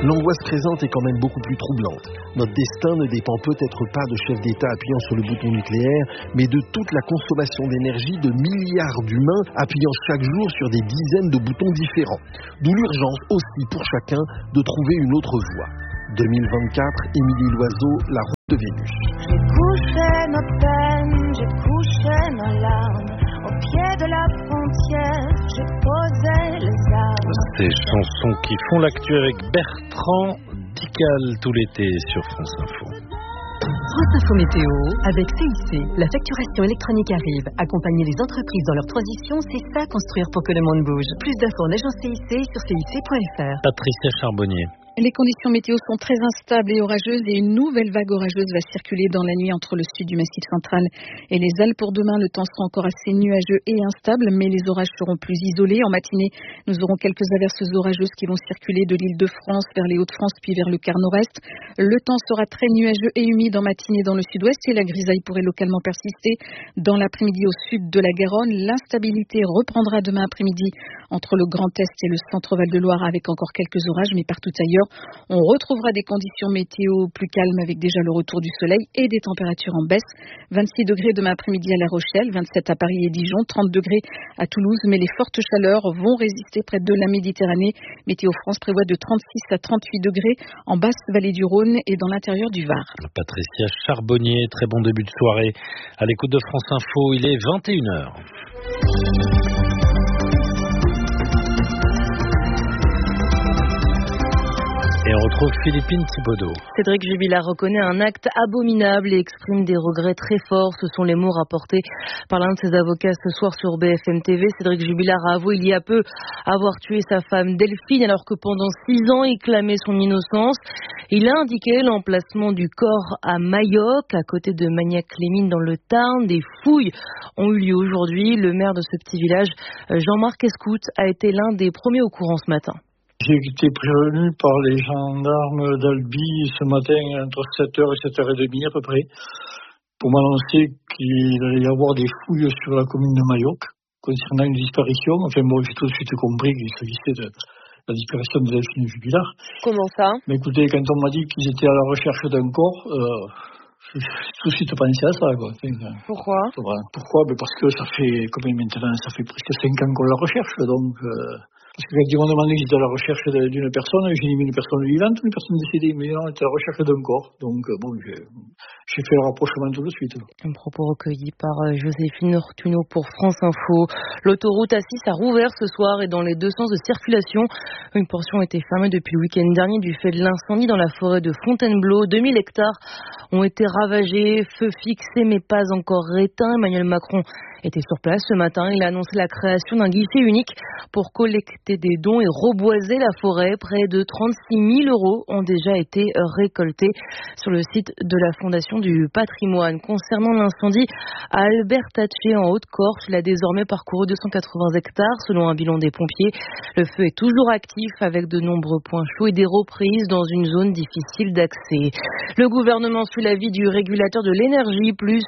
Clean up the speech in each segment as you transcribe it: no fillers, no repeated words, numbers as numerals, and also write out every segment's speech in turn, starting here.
L'angoisse présente est quand même beaucoup plus troublante. Notre destin ne dépend peut-être pas de chefs d'État appuyant sur le bouton nucléaire, mais de toute la consommation d'énergie de milliards d'humains appuyant chaque jour sur des dizaines de boutons différents. D'où l'urgence aussi pour chacun de trouver une autre voie. 2024, Émilie Loiseau, La route de Vénus. J'ai couché nos peines, j'ai couché nos larmes. Au pied de la frontière, j'ai posé les armes. Ces chansons qui font l'actu avec Bertrand Dical tout l'été sur France Info. France Info Météo avec CIC. La facturation électronique arrive. Accompagner les entreprises dans leur transition, c'est ça construire pour que le monde bouge. Plus d'infos en agence CIC sur cic.fr. Patricia Charbonnier. Les conditions météo sont très instables et orageuses et une nouvelle vague orageuse va circuler dans la nuit entre le sud du Massif central et les Alpes. Pour demain, le temps sera encore assez nuageux et instable, mais les orages seront plus isolés. En matinée, nous aurons quelques averses orageuses qui vont circuler de l'Île-de-France vers les Hauts-de-France puis vers le quart nord-est. Le temps sera très nuageux et humide en matinée dans le sud-ouest et la grisaille pourrait localement persister dans l'après-midi au sud de la Garonne. L'instabilité reprendra demain après-midi entre le Grand Est et le centre Val-de-Loire avec encore quelques orages, mais partout ailleurs, on retrouvera des conditions météo plus calmes avec déjà le retour du soleil et des températures en baisse. 26 degrés demain après-midi à La Rochelle, 27 à Paris et Dijon, 30 degrés à Toulouse, mais les fortes chaleurs vont résister près de la Méditerranée. Météo France prévoit de 36 à 38 degrés en basse vallée du Rhône et dans l'intérieur du Var. Patricia Charbonnier, très bon début de soirée. À l'écoute de France Info, il est 21h. Et on retrouve Philippine Thibaudot. Cédric Jubilard reconnaît un acte abominable et exprime des regrets très forts. Ce sont les mots rapportés par l'un de ses avocats ce soir sur BFM TV. Cédric Jubilard a avoué il y a peu avoir tué sa femme Delphine alors que pendant 6 ans il clamait son innocence. Il a indiqué l'emplacement du corps à Mayoc, à côté de Magnac-les-Mines dans le Tarn. Des fouilles ont eu lieu aujourd'hui. Le maire de ce petit village, Jean-Marc Escout, a été l'un des premiers au courant ce matin. J'ai été prévenu par les gendarmes d'Albi ce matin entre 7h et 7h30 à peu près pour m'annoncer qu'il allait y avoir des fouilles sur la commune de Mayoc concernant une disparition. Enfin bon, j'ai tout de suite compris qu'il s'agissait de la disparition de Delphine Jubilard. Comment ça ? Mais écoutez, quand on m'a dit qu'ils étaient à la recherche d'un corps, j'ai tout de suite pensé à ça, quoi. Enfin, pourquoi ? Parce que ça fait maintenant, ça fait presque 5 ans qu'on la recherche, donc... Parce que quand ils m'ont demandé que j'étais à la recherche d'une personne, j'ai dit une personne vivante ou une personne décédée, mais non, on était à la recherche d'un corps. Donc bon, j'ai fait le rapprochement tout de suite. Un propos recueilli par Joséphine Ortuno pour France Info. L'autoroute A6 a rouvert ce soir et dans les deux sens de circulation. Une portion était fermée depuis le week-end dernier du fait de l'incendie dans la forêt de Fontainebleau. 2000 hectares ont été ravagés, feu fixé mais pas encore éteint. Emmanuel Macron était sur place ce matin. Il a annoncé la création d'un guichet unique pour collecter des dons et reboiser la forêt. Près de 36 000 € ont déjà été récoltés sur le site de la Fondation du patrimoine. Concernant l'incendie à Albertacé en Haute-Corse, il a désormais parcouru 280 hectares selon un bilan des pompiers. Le feu est toujours actif avec de nombreux points chauds et des reprises dans une zone difficile d'accès. Le gouvernement suit l'avis du régulateur de l'énergie, plus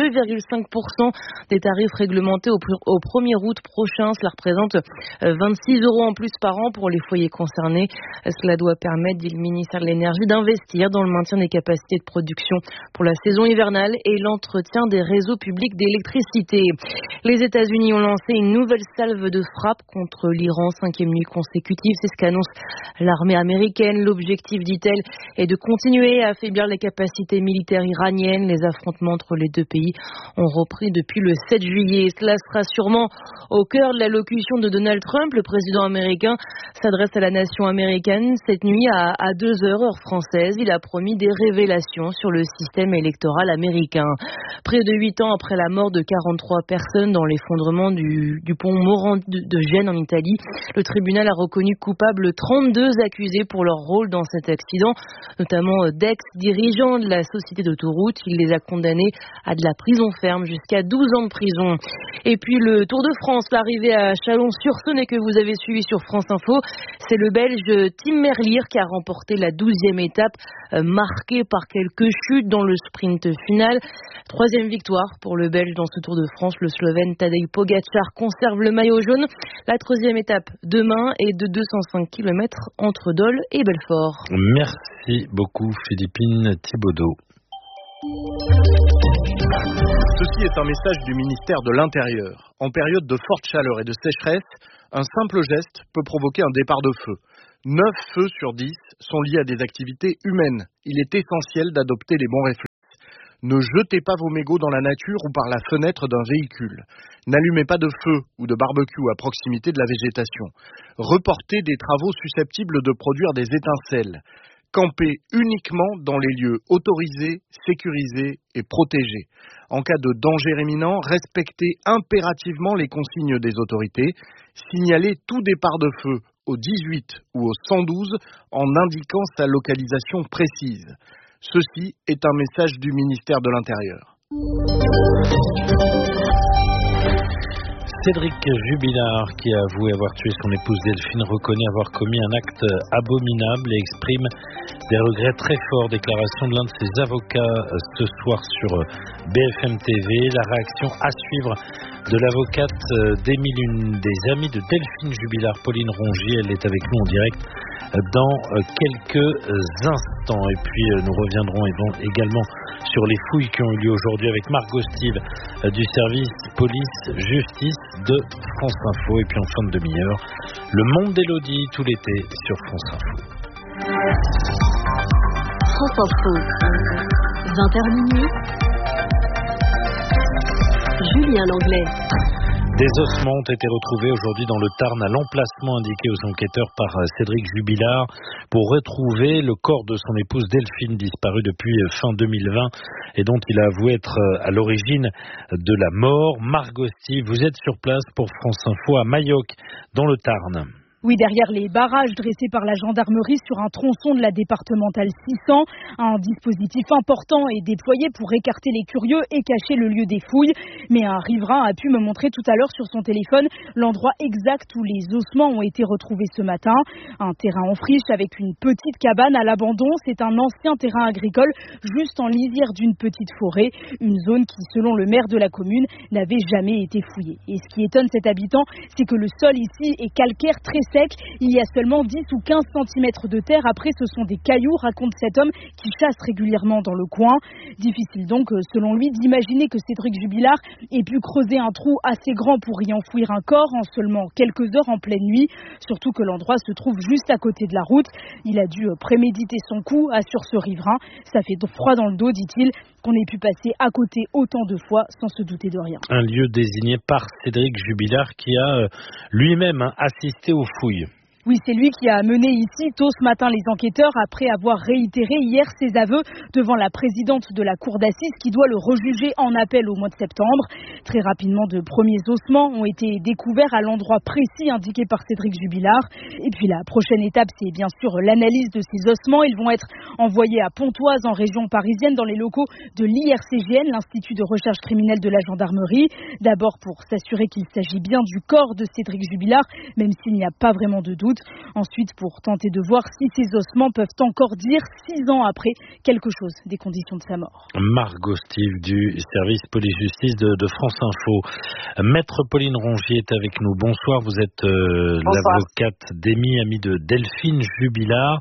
2,5% des tarifs réglementés au 1er août prochain. Cela représente 26 € en plus par an pour les foyers concernés. Cela doit permettre, dit le ministère de l'Énergie, d'investir dans le maintien des capacités de production pour la saison hivernale et l'entretien des réseaux publics d'électricité. Les États-Unis ont lancé une nouvelle salve de frappe contre l'Iran, 5e nuit consécutive. C'est ce qu'annonce l'armée américaine. L'objectif, dit-elle, est de continuer à affaiblir les capacités militaires iraniennes. Les affrontements entre les deux pays ont repris depuis le 7 juillet. Cela sera sûrement au cœur de l'allocution de Donald Trump. Le président américain s'adresse à la nation américaine cette nuit à 2h heure française. Il a promis des révélations sur le système électoral américain. Près de 8 ans après la mort de 43 personnes dans l'effondrement du pont Morand de Gênes en Italie, le tribunal a reconnu coupable 32 accusés pour leur rôle dans cet accident, notamment d'ex-dirigeants de la société d'autoroute. Il les a condamnés à de la prison ferme jusqu'à 12 ans de prison. Et puis le Tour de France, l'arrivée à Chalon-sur-Saône que vous avez suivi sur France Info, C'est le Belge Tim Merlier qui a remporté la 12e étape, marquée par quelques chutes dans le sprint final. 3e victoire pour le Belge dans ce Tour de France. Le Slovène Tadej Pogačar conserve le maillot jaune. La 3e étape demain est de 205 km entre Dole et Belfort. Merci beaucoup Philippine Thibaudot. Ceci est un message du ministère de l'Intérieur. En période de forte chaleur et de sécheresse, un simple geste peut provoquer un départ de feu. 9 feux sur 10 sont liés à des activités humaines. Il est essentiel d'adopter les bons réflexes. Ne jetez pas vos mégots dans la nature ou par la fenêtre d'un véhicule. N'allumez pas de feu ou de barbecue à proximité de la végétation. Reportez des travaux susceptibles de produire des étincelles. Campez uniquement dans les lieux autorisés, sécurisés et protégés. En cas de danger imminent, respectez impérativement les consignes des autorités. Signalez tout départ de feu au 18 ou au 112 en indiquant sa localisation précise. Ceci est un message du ministère de l'Intérieur. Cédric Jubilard, qui a avoué avoir tué son épouse Delphine, reconnaît avoir commis un acte abominable et exprime des regrets très forts. Déclaration de l'un de ses avocats ce soir sur BFM TV. La réaction à suivre de l'avocate d'Émile, une des amies de Delphine Jubilard, Pauline Rongier. Elle est avec nous en direct dans quelques instants. Et puis nous reviendrons également sur les fouilles qui ont eu lieu aujourd'hui avec Margot Stive du service police-justice de France Info. Et puis en fin de demi-heure, le monde d'Élodie tout l'été sur France Info. France Info, 20h minuit. Julien Langlais. Des ossements ont été retrouvés aujourd'hui dans le Tarn à l'emplacement indiqué aux enquêteurs par Cédric Jubilard pour retrouver le corps de son épouse Delphine, disparue depuis fin 2020 et dont il a avoué être à l'origine de la mort. Margot Stive, vous êtes sur place pour France Info à Mayoc, dans le Tarn. Oui, derrière les barrages dressés par la gendarmerie sur un tronçon de la départementale 600, un dispositif important est déployé pour écarter les curieux et cacher le lieu des fouilles. Mais un riverain a pu me montrer tout à l'heure sur son téléphone l'endroit exact où les ossements ont été retrouvés ce matin. Un terrain en friche avec une petite cabane à l'abandon. C'est un ancien terrain agricole juste en lisière d'une petite forêt. Une zone qui, selon le maire de la commune, n'avait jamais été fouillée. Et ce qui étonne cet habitant, c'est que le sol ici est calcaire très sec. Il y a seulement 10 ou 15 cm de terre. Après, ce sont des cailloux, raconte cet homme qui chasse régulièrement dans le coin. Difficile donc, selon lui, d'imaginer que Cédric Jubilard ait pu creuser un trou assez grand pour y enfouir un corps en seulement quelques heures en pleine nuit. Surtout que l'endroit se trouve juste à côté de la route. Il a dû préméditer son coup, assure ce riverain. Ça fait froid dans le dos, dit-il, qu'on ait pu passer à côté autant de fois sans se douter de rien. Un lieu désigné par Cédric Jubilard qui a lui-même assisté aux fouilles. Oui, c'est lui qui a mené ici tôt ce matin les enquêteurs après avoir réitéré hier ses aveux devant la présidente de la cour d'assises qui doit le rejuger en appel au mois de septembre. Très rapidement, de premiers ossements ont été découverts à l'endroit précis indiqué par Cédric Jubilard. Et puis la prochaine étape, c'est bien sûr l'analyse de ces ossements. Ils vont être envoyés à Pontoise en région parisienne dans les locaux de l'IRCGN, l'Institut de recherche criminelle de la gendarmerie. D'abord pour s'assurer qu'il s'agit bien du corps de Cédric Jubilard, même s'il n'y a pas vraiment de doute. Ensuite, pour tenter de voir si ces ossements peuvent encore dire, 6 ans après, quelque chose des conditions de sa mort. Margot Stive du service police-justice de France Info. Maître Pauline Rongier est avec nous. Bonsoir, vous êtes l'avocate d'Émile, amie de Delphine Jubilard.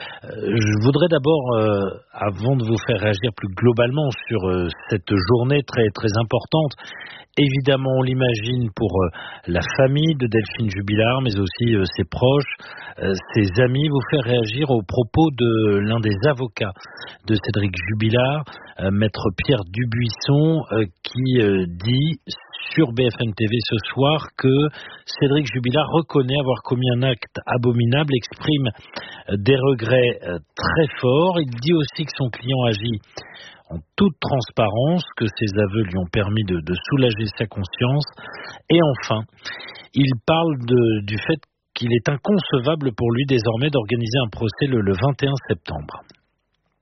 Je voudrais d'abord, avant de vous faire réagir plus globalement sur cette journée très, très importante, évidemment, on l'imagine pour la famille de Delphine Jubilard, mais aussi ses proches, ses amis, vous faire réagir aux propos de l'un des avocats de Cédric Jubilard, maître Pierre Dubuisson, qui dit sur BFM TV ce soir que Cédric Jubilard reconnaît avoir commis un acte abominable, exprime des regrets très forts. Il dit aussi que son client agit en toute transparence, que ses aveux lui ont permis de soulager sa conscience. Et enfin, il parle du fait qu'il est inconcevable pour lui désormais d'organiser un procès le 21 septembre.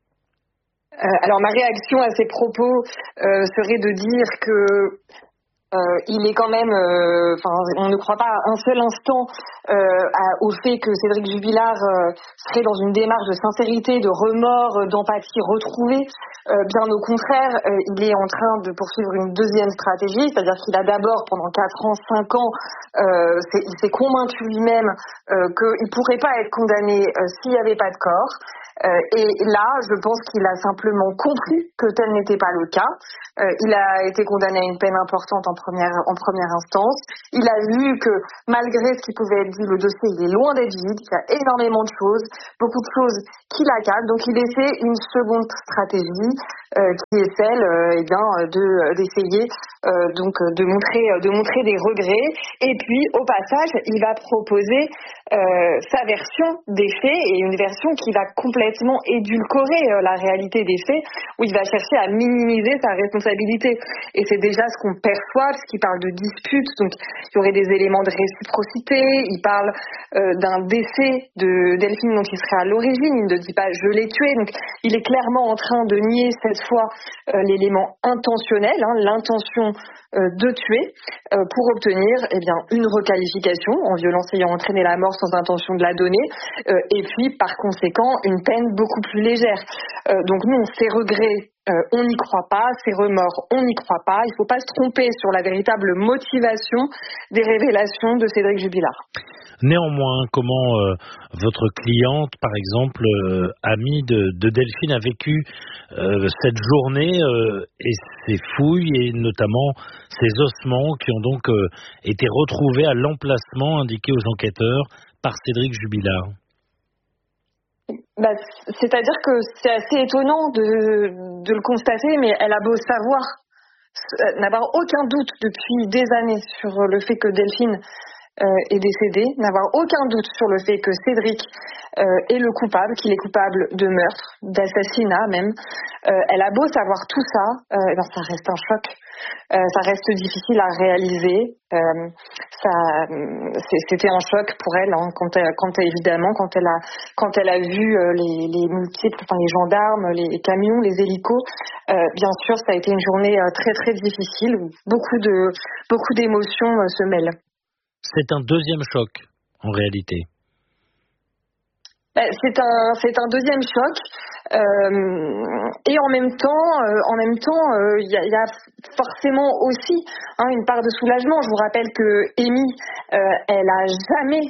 Alors ma réaction à ces propos serait de dire que il est quand même, on ne croit pas un seul instant au fait que Cédric Jubilard serait dans une démarche de sincérité, de remords, d'empathie retrouvée. Bien au contraire, il est en train de poursuivre une deuxième stratégie, c'est-à-dire qu'il a d'abord, pendant 4 ans, 5 ans, il s'est convaincu lui-même qu'il pourrait pas être condamné s'il n'y avait pas de corps. Et là, je pense qu'il a simplement compris que tel n'était pas le cas. Il a été condamné à une peine importante en première instance. Il a vu que malgré ce qui pouvait être dit, le dossier il est loin d'être vide. Il y a énormément de choses, beaucoup de choses qui l'accalent. Donc il essaie une seconde stratégie qui est celle d'essayer de montrer des regrets. Et puis au passage, il va proposer sa version des faits, et une version qui va complètement édulcorer la réalité des faits, où il va chercher à minimiser sa responsabilité. Et c'est déjà ce qu'on perçoit, parce qu'il parle de dispute, donc il y aurait des éléments de réciprocité, il parle d'un décès de Delphine dont il serait à l'origine, il ne dit pas « je l'ai tué », donc il est clairement en train de nier cette fois l'élément intentionnel, l'intention de tuer, pour obtenir une requalification en violence ayant entraîné la mort sans intention de la donner, et puis par conséquent une peine beaucoup plus légère. Donc non, ces regrets, on n'y croit pas, ces remords, on n'y croit pas. Il ne faut pas se tromper sur la véritable motivation des révélations de Cédric Jubilard. Néanmoins, comment votre cliente, par exemple, amie de Delphine, a vécu cette journée et ses fouilles, et notamment ces ossements qui ont donc été retrouvés à l'emplacement indiqué aux enquêteurs par Cédric Jubilard? C'est-à-dire que c'est assez étonnant de le constater, mais elle a beau savoir, n'avoir aucun doute depuis des années sur le fait que Delphine est décédée, n'avoir aucun doute sur le fait que Cédric est le coupable, qu'il est coupable de meurtre, d'assassinat même. Elle a beau savoir tout ça, ça reste un choc. Ça reste difficile à réaliser. C'était un choc pour elle, quand elle a vu les multiples, les gendarmes, les camions, les hélicos. Bien sûr, ça a été une journée très très difficile où beaucoup d'émotions se mêlent. C'est un deuxième choc, en réalité. C'est un deuxième choc. Et en même temps, il y a forcément aussi une part de soulagement. Je vous rappelle que Amy, elle a jamais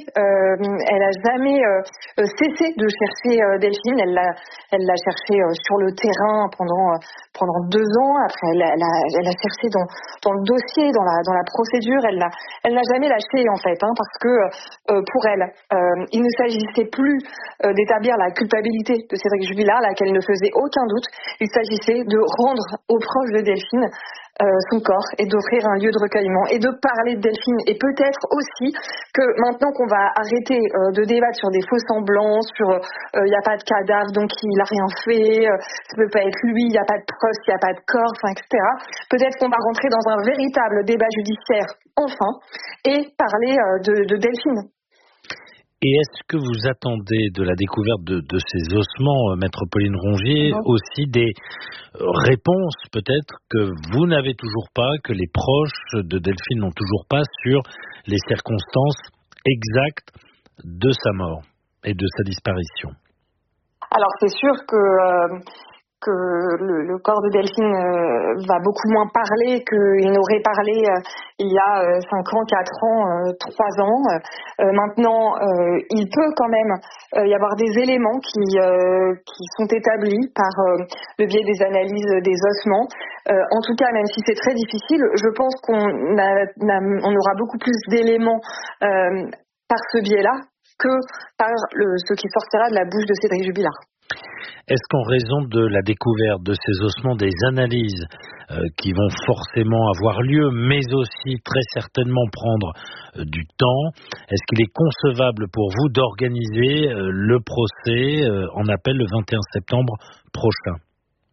cessé de chercher Delphine. Elle l'a cherché sur le terrain pendant 2 ans. Après, elle a cherché dans le dossier, dans la procédure. Elle n'a jamais lâché en fait, parce que pour elle, il ne s'agissait plus d'établir la culpabilité de Cédric Jubilard, laquelle ne faisait aucun doute. Il s'agissait de rendre aux proches de Delphine son corps et d'offrir un lieu de recueillement et de parler de Delphine. Et peut-être aussi que maintenant qu'on va arrêter de débattre sur des faux semblants, sur il n'y a pas de cadavre donc il n'a rien fait, ça peut pas être lui, il n'y a pas de preuves, il n'y a pas de corps, etc. Peut-être qu'on va rentrer dans un véritable débat judiciaire enfin et parler de Delphine. Et est-ce que vous attendez de la découverte de ces ossements, Maître Pauline Rongier, aussi des réponses peut-être que vous n'avez toujours pas, que les proches de Delphine n'ont toujours pas, sur les circonstances exactes de sa mort et de sa disparition? Alors c'est sûr que le corps de Delphine va beaucoup moins parler qu'il n'aurait parlé il y a 5 ans, 4 ans, 3 ans. Maintenant, il peut quand même y avoir des éléments qui sont établis par le biais des analyses des ossements. En tout cas, même si c'est très difficile, je pense qu'on aura beaucoup plus d'éléments par ce biais-là que par ce qui sortira de la bouche de Cédric Jubilard. Est-ce qu'en raison de la découverte de ces ossements, des analyses qui vont forcément avoir lieu, mais aussi très certainement prendre du temps, est-ce qu'il est concevable pour vous d'organiser le procès en appel le 21 septembre prochain?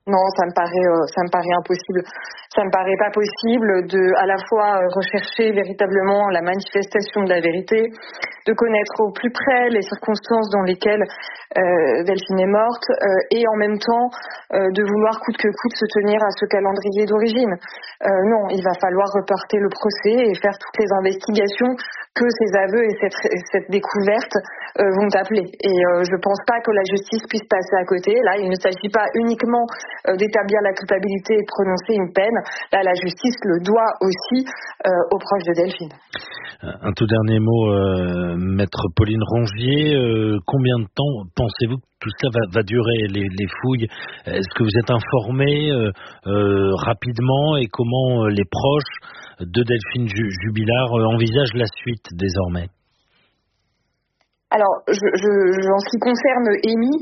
Non, ça me paraît impossible. Ça me paraît pas possible de, à la fois rechercher véritablement la manifestation de la vérité, de connaître au plus près les circonstances dans lesquelles Delphine est morte, et en même temps de vouloir coûte que coûte se tenir à ce calendrier d'origine. Non, il va falloir reporter le procès et faire toutes les investigations que ces aveux et cette découverte vont appeler. Et je pense pas que la justice puisse passer à côté. Là, il ne s'agit pas uniquement d'établir la culpabilité et de prononcer une peine. Là, la justice le doit aussi aux proches de Delphine. Un tout dernier mot, Maître Pauline Rongier. Combien de temps pensez-vous que tout cela va durer, les fouilles? Est-ce que vous êtes informé rapidement, et comment les proches de Delphine Jubilard envisagent la suite désormais? Alors, en ce qui concerne Amy,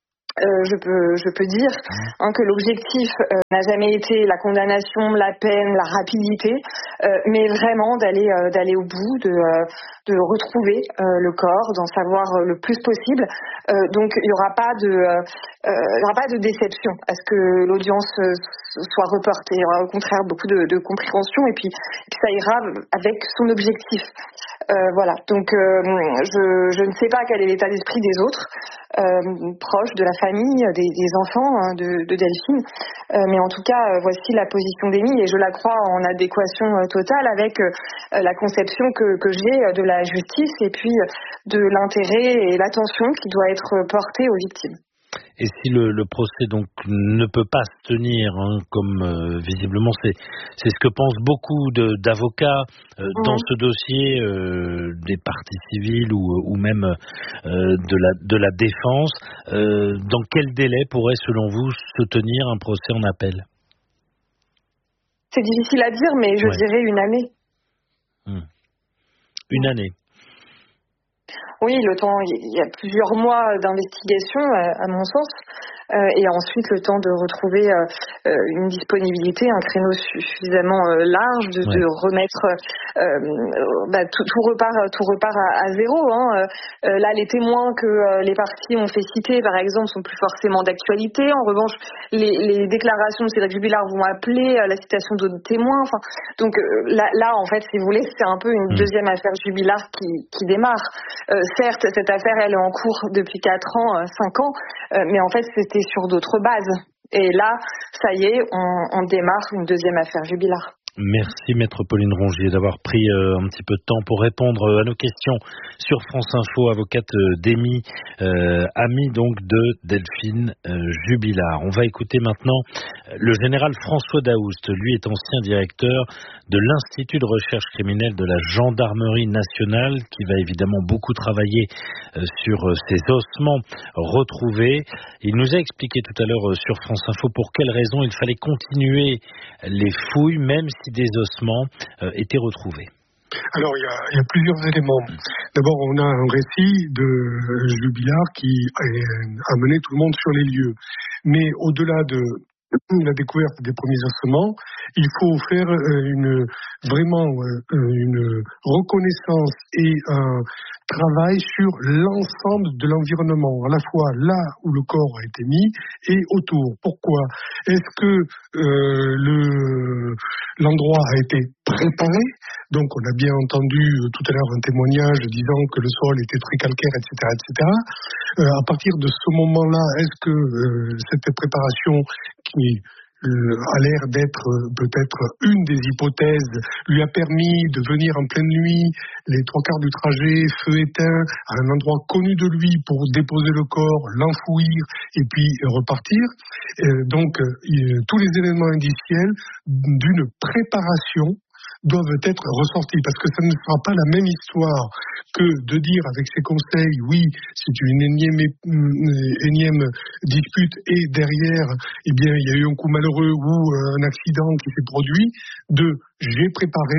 je peux dire que l'objectif n'a jamais été la condamnation, la peine, la rapidité, mais vraiment d'aller au bout, de retrouver le corps, d'en savoir le plus possible. Donc il y aura pas de déception à ce que l'audience soit reportée. Il y aura au contraire beaucoup de compréhension, et puis ça ira avec son objectif. Voilà. Donc je ne sais pas quel est l'état d'esprit des autres proches de la famille, des enfants de Delphine, mais en tout cas voici la position d'Amy, et je la crois en adéquation totale avec la conception que j'ai de la justice, et puis de l'intérêt et l'attention qui doit être portée aux victimes. Et si le procès donc ne peut pas se tenir, comme visiblement c'est ce que pensent beaucoup d'avocats dans ce dossier, des parties civiles ou même de la défense, dans quel délai pourrait selon vous se tenir un procès en appel? C'est difficile à dire, mais je dirais une année. Une année. Oui, le temps, il y a plusieurs mois d'investigation, à mon sens, et ensuite le temps de retrouver une disponibilité, un créneau suffisamment large, de remettre tout repart à zéro. Là, les témoins que les parties ont fait citer, par exemple, sont plus forcément d'actualité. En revanche, les déclarations de Cédric Jubilard vont appeler la citation d'autres témoins. Enfin, donc là, en fait, si vous voulez, c'est un peu une deuxième affaire Jubilard qui démarre. Certes, cette affaire, elle est en cours depuis 4 ans, 5 ans, mais en fait, c'était sur d'autres bases. Et là, ça y est, on démarre une deuxième affaire Jubilard. Merci Maître Pauline Rongier d'avoir pris un petit peu de temps pour répondre à nos questions sur France Info, avocate d'Amy, amie donc de Delphine Jubilard. On va écouter maintenant le général François Daoust. Lui est ancien directeur de l'Institut de recherche criminelle de la Gendarmerie nationale, qui va évidemment beaucoup travailler sur ces ossements retrouvés. Il nous a expliqué tout à l'heure sur France Info pour quelles raisons il fallait continuer les fouilles, même si des ossements étaient retrouvés. Alors, il y a plusieurs éléments. D'abord, on a un récit de Jubilard qui a mené tout le monde sur les lieux. Mais au-delà de la découverte des premiers ossements, il faut faire vraiment une reconnaissance et un travail sur l'ensemble de l'environnement, à la fois là où le corps a été mis et autour. Pourquoi? Est-ce que l'endroit a été préparé? Donc on a bien entendu tout à l'heure un témoignage disant que le sol était très calcaire, etc., etc. À partir de ce moment-là, est-ce que cette préparation qui a l'air d'être peut-être une des hypothèses, lui a permis de venir en pleine nuit, les 3/4 du trajet, feu éteint, à un endroit connu de lui pour déposer le corps, l'enfouir et puis repartir. Donc tous les éléments indiciels d'une préparation doivent être ressortis, parce que ça ne sera pas la même histoire que de dire avec ses conseils, oui, c'est une énième dispute, et derrière, eh bien, il y a eu un coup malheureux ou un accident qui s'est produit, j'ai préparé,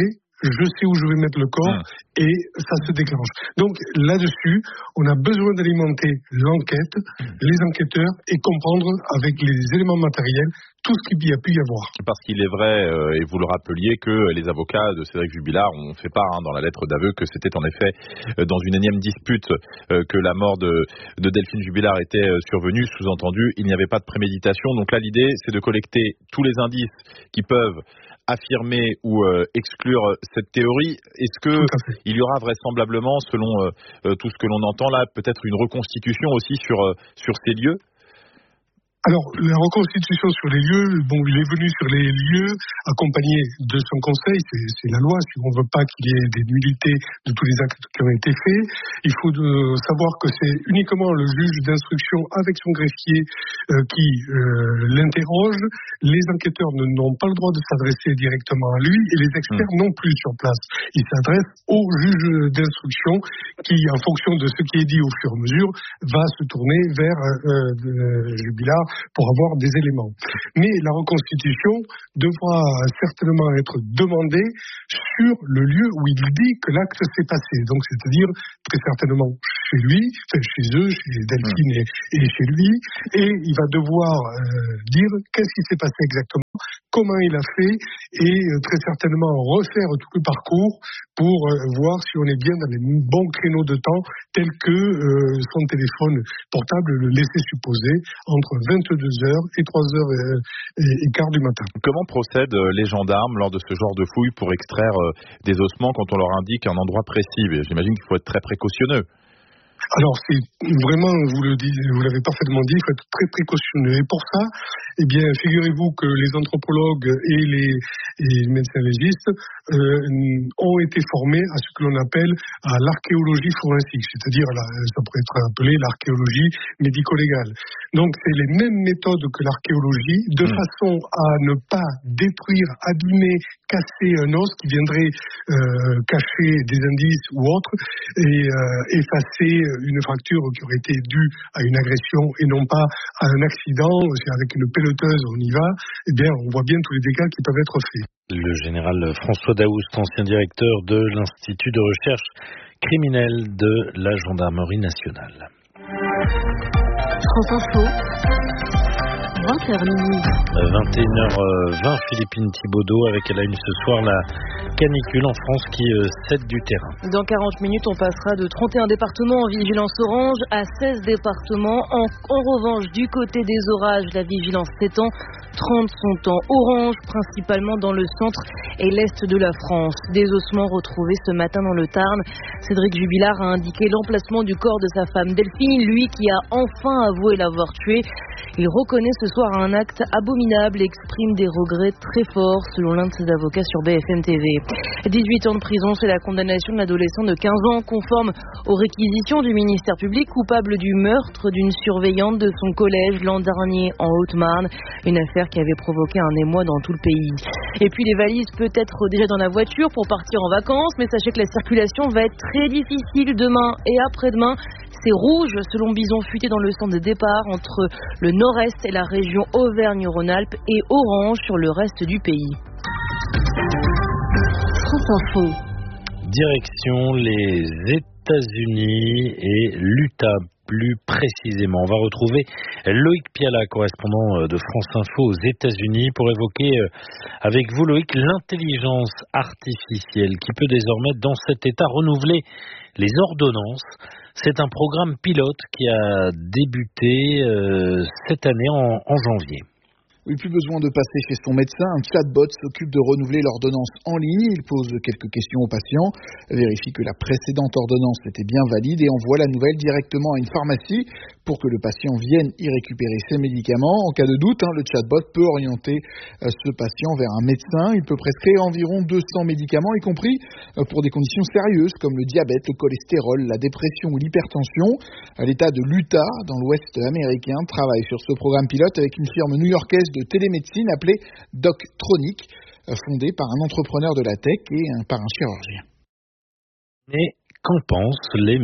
je sais où je vais mettre le corps et ça se déclenche. Donc là-dessus, on a besoin d'alimenter l'enquête, les enquêteurs et comprendre avec les éléments matériels tout ce qu'il y a pu y avoir. Parce qu'il est vrai, et vous le rappeliez, que les avocats de Cédric Jubilard ont fait part dans la lettre d'aveu que c'était en effet dans une énième dispute que la mort de Delphine Jubilard était survenue. Sous-entendu, il n'y avait pas de préméditation. Donc là, l'idée, c'est de collecter tous les indices qui peuvent affirmer ou exclure cette théorie. Est-ce que il y aura vraisemblablement, selon tout ce que l'on entend là, peut-être une reconstitution aussi sur ces lieux? Alors, la reconstitution sur les lieux, il est venu sur les lieux accompagné de son conseil, c'est la loi, si on ne veut pas qu'il y ait des nullités de tous les actes qui ont été faits. Il faut savoir que c'est uniquement le juge d'instruction avec son greffier qui l'interroge. Les enquêteurs n'ont pas le droit de s'adresser directement à lui et les experts non plus sur place. Ils s'adressent au juge d'instruction qui, en fonction de ce qui est dit au fur et à mesure, va se tourner vers Jubilard pour avoir des éléments. Mais la reconstitution devra certainement être demandée sur le lieu où il dit que l'acte s'est passé. Donc, c'est-à-dire très certainement chez lui, chez eux, chez Delphine et chez lui. Et il va devoir dire qu'est-ce qui s'est passé exactement, comment il a fait et très certainement refaire tout le parcours pour voir si on est bien dans les bons créneaux de temps tels que son téléphone portable le laissait supposer entre 22h et 3h15 du matin. Comment procèdent les gendarmes lors de ce genre de fouilles pour extraire des ossements quand on leur indique un endroit précis? J'imagine qu'il faut être très précautionneux. Alors, c'est vraiment, vous l'avez parfaitement dit, il faut être très précautionneux. Et pour ça, figurez-vous que les anthropologues et les médecins légistes ont été formés à ce que l'on appelle à l'archéologie forensique, c'est-à-dire, ça pourrait être appelé l'archéologie médico-légale. Donc, c'est les mêmes méthodes que l'archéologie, de façon à ne pas détruire, abîmer, casser un os qui viendrait cacher des indices ou autres, et effacer une fracture qui aurait été due à une agression et non pas à un accident. C'est avec une pelleteuse on y va, on voit bien tous les dégâts qui peuvent être faits. Le général François Daoust, ancien directeur de l'Institut de recherche criminelle de la Gendarmerie nationale. France Info, 20h minuit. 21h20, Philippine Thibaudot avec à la une ce soir la canicule en France qui cède du terrain. Dans 40 minutes, on passera de 31 départements en vigilance orange à 16 départements. En revanche, du côté des orages, la vigilance s'étend. 30 sont en orange, principalement dans le centre et l'est de la France. Des ossements retrouvés ce matin dans le Tarn. Cédric Jubilard a indiqué l'emplacement du corps de sa femme Delphine, lui qui a enfin avoué l'avoir tué. Il reconnaît ce soir un acte abominable et exprime des regrets très forts, selon l'un de ses avocats sur BFM TV. 18 ans de prison, c'est la condamnation de l'adolescent de 15 ans, conforme aux réquisitions du ministère public, coupable du meurtre d'une surveillante de son collège l'an dernier en Haute-Marne. Une affaire qui avait provoqué un émoi dans tout le pays. Et puis les valises peut-être déjà dans la voiture pour partir en vacances, mais sachez que la circulation va être très difficile demain et après-demain. C'est rouge selon Bison Futé dans le sens de départ entre le nord-est et la région Auvergne-Rhône-Alpes et orange sur le reste du pays. France Info. Direction les États-Unis et l'Utah. Plus précisément, on va retrouver Loïc Piala, correspondant de France Info aux États-Unis, pour évoquer avec vous, Loïc, l'intelligence artificielle qui peut désormais, dans cet État, renouveler les ordonnances. C'est un programme pilote qui a débuté cette année en janvier. Oui, plus besoin de passer chez son médecin. Un chatbot s'occupe de renouveler l'ordonnance en ligne. Il pose quelques questions aux patients, vérifie que la précédente ordonnance était bien valide et envoie la nouvelle directement à une pharmacie pour que le patient vienne y récupérer ses médicaments. En cas de doute, le chatbot peut orienter ce patient vers un médecin. Il peut prescrire environ 200 médicaments, y compris pour des conditions sérieuses comme le diabète, le cholestérol, la dépression ou l'hypertension. L'État de l'Utah, dans l'Ouest américain, travaille sur ce programme pilote avec une firme new-yorkaise de télémédecine appelée Doctronic, fondée par un entrepreneur de la tech et par un chirurgien. Mais qu'en pensent les médecins ?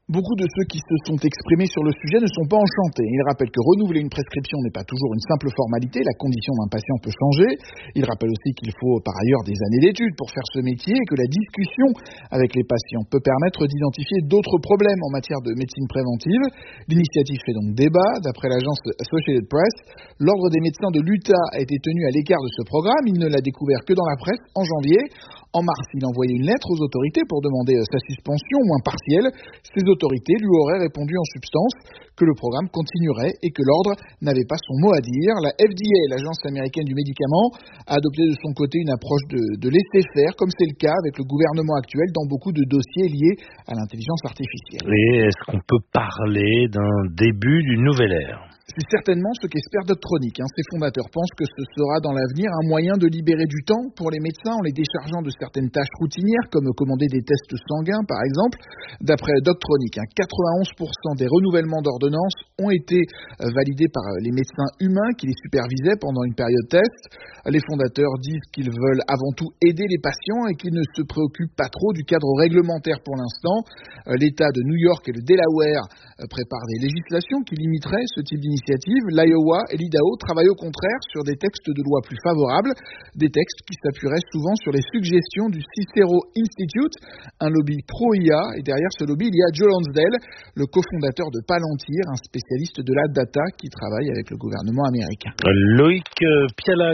Beaucoup de ceux qui se sont exprimés sur le sujet ne sont pas enchantés. Ils rappellent que renouveler une prescription n'est pas toujours une simple formalité, la condition d'un patient peut changer. Ils rappellent aussi qu'il faut par ailleurs des années d'études pour faire ce métier et que la discussion avec les patients peut permettre d'identifier d'autres problèmes en matière de médecine préventive. L'initiative fait donc débat. D'après l'agence Associated Press, l'ordre des médecins de l'Utah a été tenu à l'écart de ce programme. Il ne l'a découvert que dans la presse en janvier. En mars, il envoyait une lettre aux autorités pour demander sa suspension, au moins partielle. Ces autorités lui auraient répondu en substance que le programme continuerait et que l'ordre n'avait pas son mot à dire. La FDA, l'agence américaine du médicament, a adopté de son côté une approche de laisser-faire, comme c'est le cas avec le gouvernement actuel dans beaucoup de dossiers liés à l'intelligence artificielle. Et est-ce qu'on peut parler d'un début d'une nouvelle ère ? C'est certainement ce qu'espère Doctronic. Ses fondateurs pensent que ce sera dans l'avenir un moyen de libérer du temps pour les médecins en les déchargeant de certaines tâches routinières comme commander des tests sanguins par exemple. D'après Doctronic, 91% des renouvellements d'ordonnances ont été validés par les médecins humains qui les supervisaient pendant une période test. Les fondateurs disent qu'ils veulent avant tout aider les patients et qu'ils ne se préoccupent pas trop du cadre réglementaire pour l'instant. L'État de New York et le Delaware préparent des législations qui limiteraient ce type d'initiative. L'Iowa et l'Idaho travaillent au contraire sur des textes de loi plus favorables, des textes qui s'appuieraient souvent sur les suggestions du Cicero Institute, un lobby pro-IA, et derrière ce lobby, il y a Joe Lansdale, le cofondateur de Palantir, un spécialiste de la data qui travaille avec le gouvernement américain. Loïc Piala.